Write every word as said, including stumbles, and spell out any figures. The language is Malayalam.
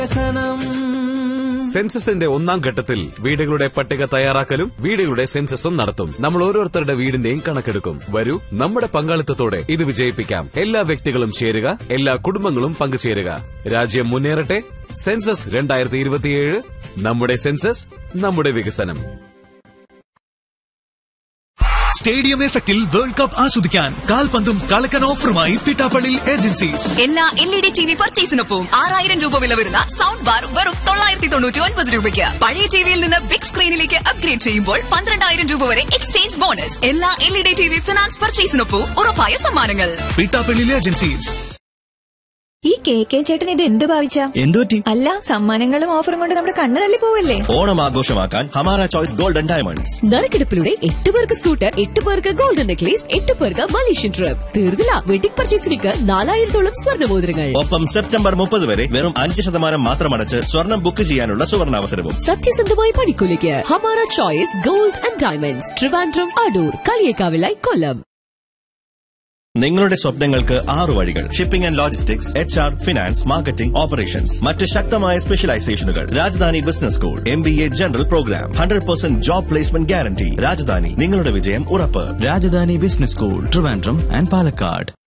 സെൻസസിന്റെ ഒന്നാം ഘട്ടത്തിൽ വീടുകളുടെ പട്ടിക തയ്യാറാക്കലും വീടുകളുടെ സെൻസസും നടത്തും. നമ്മൾ ഓരോരുത്തരുടെ വീടിന്റെയും കണക്കെടുക്കും. വരൂ, നമ്മുടെ പങ്കാളിത്തത്തോടെ ഇത് വിജയിപ്പിക്കാം. എല്ലാ വ്യക്തികളും ചേരുക, എല്ലാ കുടുംബങ്ങളും പങ്കുചേരുക. രാജ്യം മുന്നേറട്ടെ. സെൻസസ് രണ്ടായിരത്തി ഇരുപത്തിയേഴ്. നമ്മുടെ സെൻസസ്, നമ്മുടെ വികസനം. സ്റ്റേഡിയം എഫക്റ്റിൽ വേൾഡ് കപ്പ് ആസ്വദിക്കാൻ കാൽപന്തും കളക്കൻ ഓഫറുമായി പിട്ടാപ്പള്ളി ഏജൻസീസ്. എല്ലാ L E D T V പർച്ചേസിനൊപ്പം ആറായിരം രൂപ വില വരുന്ന സൗണ്ട് ബാർ വെറും തൊള്ളായിരത്തി തൊണ്ണൂറ്റി ഒൻപത് രൂപയ്ക്ക്. പഴയ ടിവിയിൽ നിന്ന് ബിഗ് സ്ക്രീനിലേക്ക് അപ്ഗ്രേഡ് ചെയ്യുമ്പോൾ പന്ത്രണ്ടായിരം രൂപ വരെ എക്സ്ചേഞ്ച് ബോണസ്. എല്ലാ L E D T V finance പർച്ചേസിനൊപ്പം ഉറപ്പായ സമ്മാനങ്ങൾ. പിട്ടാപ്പള്ളി ഏജൻസീസ്. ഈ കെ കെ ചേട്ടൻ ഇത് എന്ത് ഭാവിച്ച? എന്തുപറ്റി? അല്ല, സമ്മാനങ്ങളും ഓഫറും കൊണ്ട് നമ്മുടെ കണ്ണ് തള്ളി പോവല്ലേ? ഓണം ആഘോഷമാക്കാൻ ഹമാര ചോയ്സ് ഗോൾഡൻ ഡയമണ്ട്സ്. നറുക്കെടുപ്പിലൂടെ എട്ട് പേർക്ക് സ്കൂട്ടർ, എട്ട് പേർക്ക് ഗോൾഡൻ നെക്ലേസ്, എട്ട് പേർക്ക് മലേഷ്യൻ ട്രിപ്പ്. തീർന്നില്ല, വെഡിംഗ് പർച്ചേസിലേക്ക് നാലായിരത്തോളം സ്വർണ്ണമോതിരങ്ങൾ. ഒപ്പം സെപ്റ്റംബർ മുപ്പത് വരെ വെറും അഞ്ച് ശതമാനം മാത്രമടച്ച് സ്വർണം ബുക്ക് ചെയ്യാനുള്ള സുവർണാവസരവും. സത്യസന്ധമായ പണിക്കൂലിക്ക് Hamara choice gold and diamonds, Trivandrum, Adoor, കളിയേക്കാവിലായി, കൊല്ലം. നിങ്ങളുടെ സ്വപ്നങ്ങൾക്ക് ആറു വഴികൾ. Shipping and logistics, H R, finance, marketing, operations. മറ്റ് ശക്തമായ സ്പെഷ്യലൈസേഷനുകൾ. Rajdhani business school, M B A general programme, hundred percent job placement guarantee. Rajdhani, നിങ്ങളുടെ വിജയം ഉറപ്പ്. Rajdhani business school, Trivandrum and Palakkad.